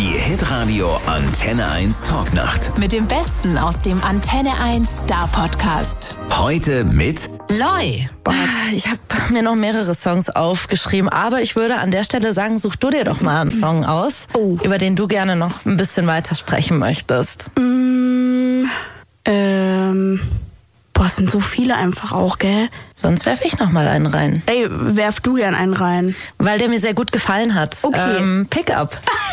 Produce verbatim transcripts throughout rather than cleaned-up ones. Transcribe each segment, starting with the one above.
Die Hitradio Antenne eins Talknacht. Mit dem Besten aus dem Antenne eins Star Podcast. Heute mit Loi. Ich habe mir noch mehrere Songs aufgeschrieben, aber ich würde an der Stelle sagen, such du dir doch mal einen Song aus, Oh. über den du gerne noch ein bisschen weiter sprechen möchtest. Mm, ähm, boah, es sind so viele einfach auch, gell? Sonst werfe ich noch mal einen rein, Ey, werf du gern einen rein. weil der mir sehr gut gefallen hat. Okay. Ähm, Pickup.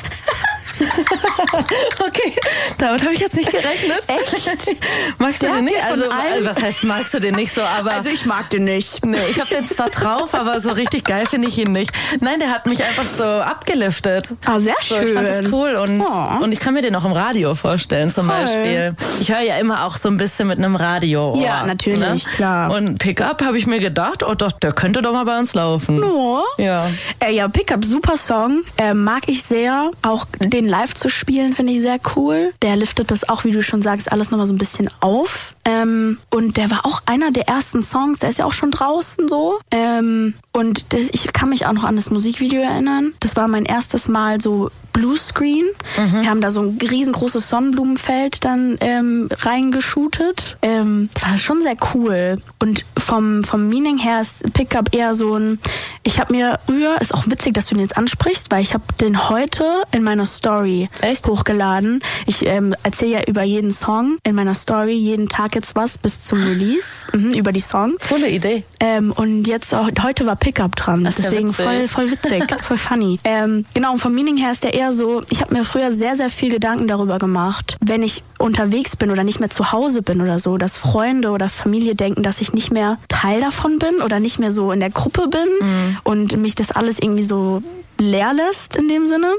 Okay, damit habe ich jetzt nicht gerechnet. Echt? Magst du Der den hat nicht? dir von Also, allen- also, was heißt, magst du den nicht so, aber... Also ich mag den nicht. Nee, ich habe den zwar drauf, aber so richtig geil finde ich ihn nicht. Nein, der hat mich einfach so abgeliftet. Ah, sehr So, schön. ich fand das cool und, Oh. und ich kann mir den auch im Radio vorstellen zum Voll. Beispiel. Ich höre ja immer auch so ein bisschen mit einem Radio. Ja, natürlich, klar. Und Pickup habe ich mir gedacht, oh doch, der könnte doch mal bei uns laufen. Oh. Ja. Äh, ja, Pickup, super Song. Äh, mag ich sehr. Auch den live zu spielen, finde ich sehr cool. Der liftet das auch, wie du schon sagst, alles nochmal so ein bisschen auf. Ähm, und der war auch einer der ersten Songs, der ist ja auch schon draußen so. Ähm, und das, ich kann mich auch noch an das Musikvideo erinnern. Das war mein erstes Mal so Bluescreen. Wir haben da so ein riesengroßes Sonnenblumenfeld dann ähm, reingeshootet. Ähm, das war schon sehr cool. Und vom, vom Meaning her ist Pickup eher so ein, ich habe mir früher, ist auch witzig, dass du den jetzt ansprichst, weil ich habe den heute in meiner Story Echt? hochgeladen. Ich ähm, erzähle ja über jeden Song in meiner Story, jeden Tag jetzt was bis zum Release, mhm, über die Songs. Coole Idee. Ähm, und jetzt auch, heute war Pickup dran. Das ist ja Deswegen witzig. voll, voll witzig, voll funny. Ähm, genau, und vom Meaning her ist der eher so, ich habe mir früher sehr, sehr viel Gedanken darüber gemacht, wenn ich unterwegs bin oder nicht mehr zu Hause bin oder so, dass Freunde oder Familie denken, dass ich nicht mehr Teil davon bin oder nicht mehr so in der Gruppe bin Mhm. und mich das alles irgendwie so leer lässt in dem Sinne.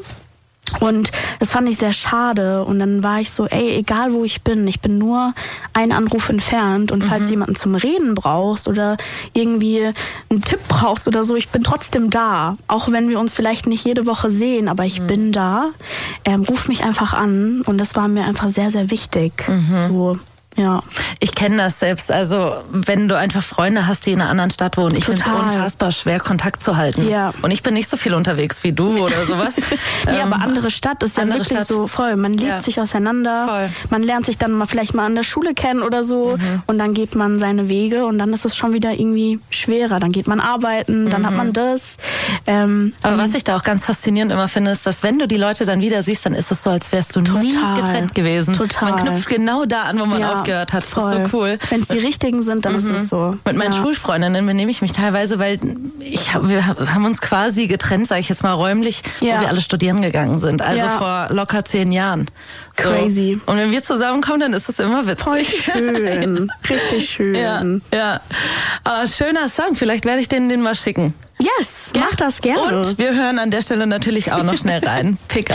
Und das fand ich sehr schade. Und dann war ich so, ey, egal wo ich bin, ich bin nur einen Anruf entfernt. Und falls du jemanden zum Reden brauchst oder irgendwie einen Tipp brauchst oder so, ich bin trotzdem da. Auch wenn wir uns vielleicht nicht jede Woche sehen, aber ich bin da. Ähm, ruf mich einfach an. Und das war mir einfach sehr, sehr wichtig. So, ja. Ich kenne das selbst. Also wenn du einfach Freunde hast, die in einer anderen Stadt wohnen, ich finde es Total. unfassbar schwer, Kontakt zu halten. Ja. Und ich bin nicht so viel unterwegs wie du oder sowas. Nee, Ähm, aber andere Stadt ist ja andere wirklich Stadt. so voll. Man lebt Ja. sich auseinander. Voll. Man lernt sich dann mal vielleicht mal an der Schule kennen oder so. Und dann geht man seine Wege und dann ist es schon wieder irgendwie schwerer. Dann geht man arbeiten, dann hat man das. Ähm, Aber was ich da auch ganz faszinierend immer finde, ist, dass wenn du die Leute dann wieder siehst, dann ist es so, als wärst du nie Total. getrennt gewesen. Total. Man knüpft genau da an, wo man ja, aufgehört hat. Das voll. ist so cool. Wenn es die richtigen sind, dann ist es so. Mit meinen ja. Schulfreundinnen benehme ich mich teilweise, weil ich hab, wir haben uns quasi getrennt, sage ich jetzt mal räumlich, Ja. wo wir alle studieren gegangen sind. Also Ja. vor locker zehn Jahren. So. Crazy. Und wenn wir zusammenkommen, dann ist es immer witzig. Voll schön. Richtig schön. Ja, ja. Aber schöner Song. Vielleicht werde ich den, den mal schicken. Yes, mach das gerne. Und wir hören an der Stelle natürlich auch noch schnell rein. Pickup.